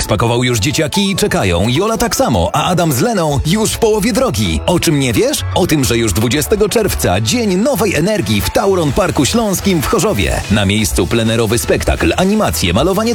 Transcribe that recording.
spakował już dzieciaki i czekają. Jola tak samo, a Adam z Leną już w połowie drogi. O czym nie wiesz? O tym, że już 20 czerwca dzień nowej energii w Tauron Parku Śląskim w Chorzowie. Na miejscu plenerowy spektakl, animacje, malowanie